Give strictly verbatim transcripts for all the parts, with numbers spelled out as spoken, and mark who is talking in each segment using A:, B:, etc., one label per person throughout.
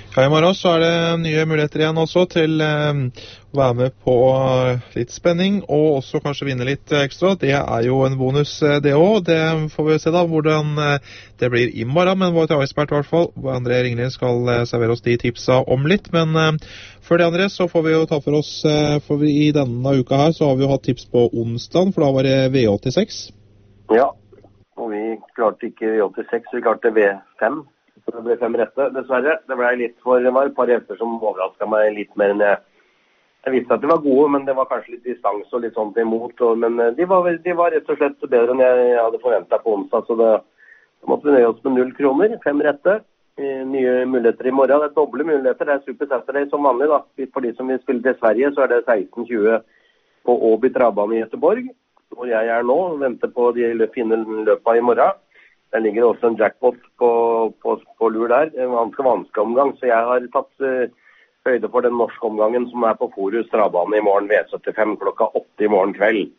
A: Ja, i morgen så er det nye muligheter igjen også til eh, å være med på litt spenning, og også kanskje vinne litt ekstra. Det er jo en bonus eh, det også. Det får vi se da hvordan eh, det blir i morgen, men vår ekspert i hvert fall, André Ringlin, skal eh, servere oss de tipsa om litt. Men eh, før det, André, så får vi jo ta for oss, eh, for vi, i denne uka her så har vi jo hatt tips på onsdagen, for da var det V åttiseks.
B: Ja, og vi klarte ikke V åttiseks, vi klarte V fem. Det ble fem rette, dessverre. Det ble litt for, det var et par hjelper som overrasket meg litt mer enn jeg. Jeg visste at de var gode, men det var kanskje litt distans og litt sånt imot. Og, men de var, de var rett og slett bedre enn jeg hadde forventet på onsdag, så det, det måtte vi nøye oss med null kroner, fem rette. Nye muligheter i morgen, det er doble muligheter, det er Super Saturday som vanlig da. For de som vil spille til Sverige, så er det seksten tjue på Åby Travbane i Göteborg, hvor jeg er nå, og venter på de fine løpene i morgen. Der ligger også en jackpot på, på, på lur der, en ganske vanskelig omgang, så jeg har tatt uh, høyde for den norske omgangen som er på Forus Travbane i morgen V syttifem klokka åtte i morgen kveld.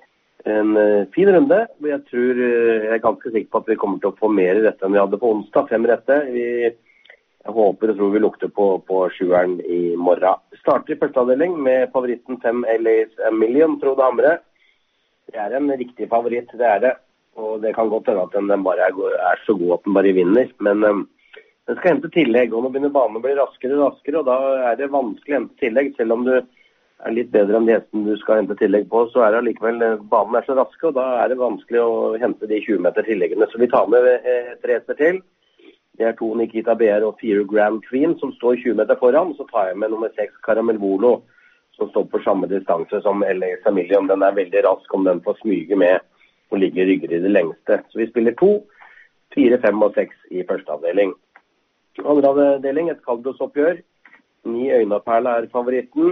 B: En uh, fin runde, og jeg tror, uh, jeg er ganske sikker på at vi kommer til å få mer rette enn vi hadde på onsdag, fem rette. Vi, jeg håper og tror vi lukter på, på sjueren i morgen. Starter i første avdeling med favoritten fem L A's A Million, Frode Hamre. Det er en riktig favoritt, det er det. Og det kan godt hende at den, den bare er, er så god at den bare vinner. Men um, den skal hente tillegg, og nå begynner banen å bli raskere og raskere, og da er det vanskelig å hente tillegg. Selv om du er litt bedre enn de hesten du skal hente tillegg på, så er det likevel, banen er så raske, og da er det vanskelig å hente de tjue meter tilleggene. Så vi tar med eh, tre hester til. Det er to Nikita B R og fire Grand Queen som står tjue meter foran. Så tar jeg med nummer seks Caramel Volo, som står på samme distanse som L A's A Million. Den er veldig rask om den får smyge med og ligger rygger i det lengste. Så vi spiller to, fire, fem og seks i første avdeling. Andre avdeling, et kaldblosoppgjør. Ni Øynaperla er favoritten.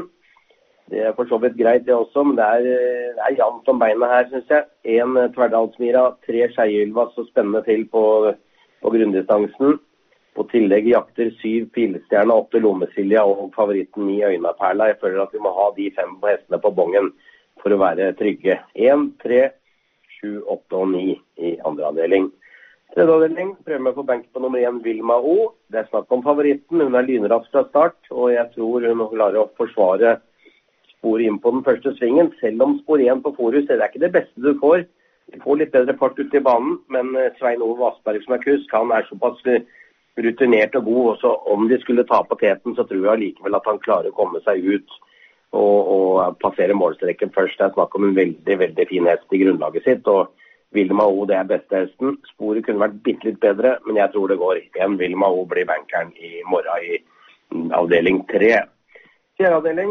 B: Det er for så vidt greit det også, men det er, det er jant om beina her, synes jeg. En Tverdalsmira, tre Skeiylva, så spennende til på, på grunndistansen. På tillegg jakter syv Pilstjerne, åtte Lommesilja og favoritten ni Øynaperla. Jeg føler at vi må ha de fem på hestene på bongen for å være trygge. En, tre, sju, åtte og ni i andre avdeling. Tredje avdeling, prøver meg på bank på nummer én, Vilma O. Det er snakk om favoritten, hun er lynrask fra start, og jeg tror hun klarer å forsvare sporet inn på den første svingen, selv om spor én på Forus, det er ikke det beste du får. Du får litt bedre fart ut i banen, men Svein Ove Vassberg som er kusk, han er såpass rutinert og god, og så om de skulle ta på teten, så tror jeg likevel at han klarer å komme seg ut og, og passere målstrekken først. Det er snakk om en veldig, veldig fin hest i grunnlaget sitt, og Vilma O, det er beste hesten. Sporet kunne vært bitte litt bedre, men jeg tror det går. En Vilma O blir bankeren i morgen i avdeling tre. Fjerde avdeling.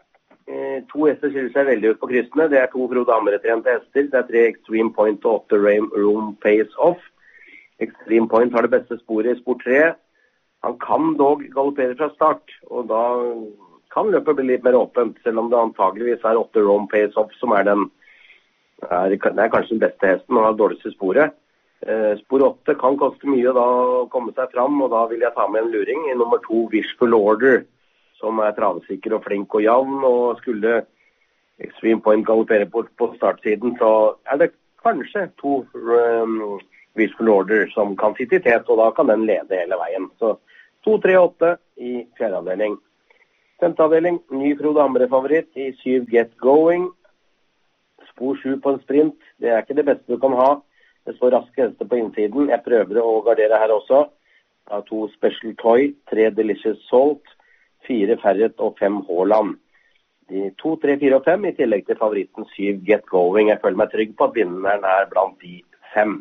B: Eh, to hester skiller seg veldig ut på kryssene. Det er to Frode Hamre-trente hester. Det er tre Extreme Point og åtte Room Pace Off. Extreme Point har det beste sporet i spor tre. Han kan dog galoppere fra start, og da kan løpet bli litt mer åpent, selv om det antageligvis er åtte Roam Pace Off som er den, er, det er kanskje den beste hesten og har dårligste sporet. Eh, spor åtte kan koste mye da å komme seg fram, og da vil jeg ta med en luring i nummer to Wishful Order, som er travsikker og flink og javn, og skulle Extreme Point galoppere på, på startsiden, så er det kanskje to um, Wishful Order som kan sitte i tet, og da kan den lede hele veien. Så to, tre, åtte i fjerde avdeling. Femte avdeling, ny Frode Hamre-favoritt i syv Get Going. Spor sju på en sprint, det er ikke det beste du kan ha. Det står raske hester på innsiden. Jeg prøver å gardere her også. Jeg har to Special Toy, tre Delicious Salt, fire Ferret og fem Haaland. De to, tre, fire og fem i tillegg til favoritten syv Get Going. Jeg føler meg trygg på at vinneren er blant de fem.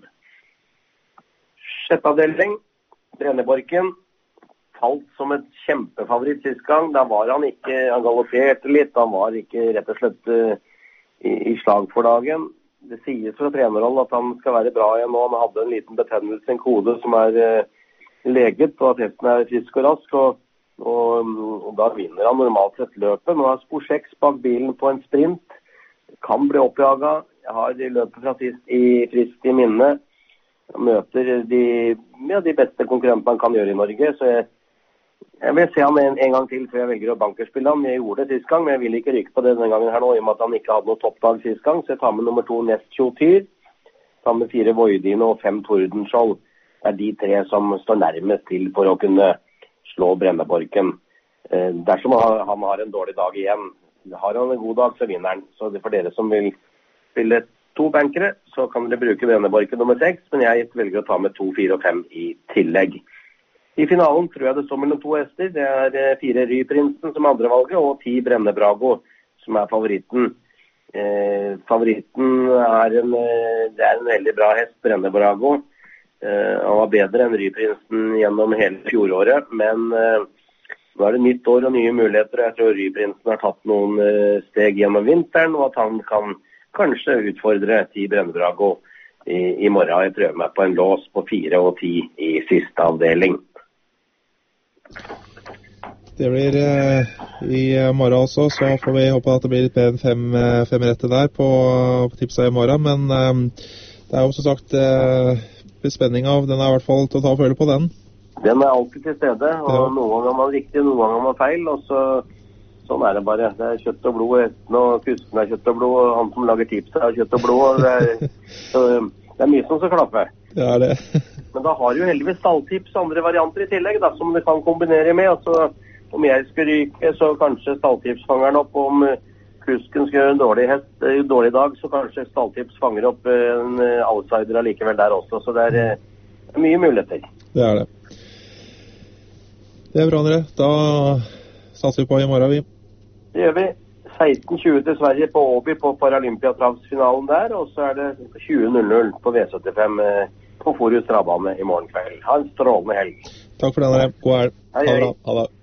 B: Sjette avdeling, Brenneborken. Falt som et kjempefavoritt sist gang. Da var han ikke, han galopperte litt, han var ikke rett og slett uh, i, i slag for dagen. Det sies fra trenerhold at han skal være bra igjen nå. Han hadde en liten betennelse, en kode som er uh, leget, og at hesten er frisk og rask, og, og, og da vinner han normalt sett løpet. Nå har spor seks bak bilen på en sprint. Kan bli oppjaget. Jeg har de løpet fra sist i friskt i minne. Jeg møter de, ja, de beste konkurrentene man kan gjøre i Norge, så jeg Jeg vil se han en, en gang til før jeg velger å bankerspille han. Jeg gjorde det sist gang, men jeg vil ikke rykke på det denne gangen her nå, i og med at han ikke hadde noe toppdag sist gang. Så jeg tar med nummer to Nest Kjotyr, tar med fire Voidine og fem Tordenskjold. Det er de tre som står nærmest til for å kunne slå Brenneborken. Eh, dersom han, han har en dårlig dag igjen, har han en god dag, så vinner han. Så det for dere som vil spille to bankere, så kan dere bruke Brenneborken nummer seks, men jeg velger å ta med to, fire og fem i tillegg. I finalen tror jeg det står mellom to hester. Det er fire Ryprinsen som andre valget, og ti Brennebrago som er favoritten. Eh, favoritten er en, det er en veldig bra hest, Brennebrago. Eh, han var bedre enn Ryprinsen gjennom hele fjoråret, men eh, nå er det nytt år og nye muligheter. Jeg tror Ryprinsen har tatt noen eh, steg gjennom vinteren, og at han kan kanskje utfordre ti Brennebrago i, i morgen. Jeg prøver meg på en lås på fire og ti i siste avdeling.
A: Det blir eh, i morgen også, så får vi håpe at det blir litt bedre enn fem, fem rette der på, på tipsa i morgen. Men eh, det er jo som sagt eh, spenning av, den er i hvert fall til å ta og føle på den.
B: Den er alltid til stede, og ja. Noen ganger har man riktig, noen ganger har man feil, og så, sånn er det bare. Det er kjøtt og blod, hesten og kusken er kjøtt og blod, og han som lager tipsa er kjøtt og blod, og det er, så, det er mye som skal klappe.
A: Det er det.
B: Men da har jo heldigvis stalltips og andre varianter i tillegg, da, som det kan kombinere med, og så om jeg skal ryke, så kanskje stalltips fanger den opp. Om kusken skal gjøre en dårlig, hest, en dårlig dag, så kanskje stalltips fanger opp en outsider allikevel der også. Så det er, det er mye muligheter.
A: Det er det. Det er bra, dere. Da satser vi på i morgen, vi.
B: Det gjør vi. seksten tjue til Sverige på Åby på Paralympiatravsfinalen der, og så er det tjue null null på V syttifem på Forus Travbane i morgen kveld. Ha en strålende helg.
A: Takk for det, dere. God helg.
B: Hei, hei.
A: Ha det bra. Ha det.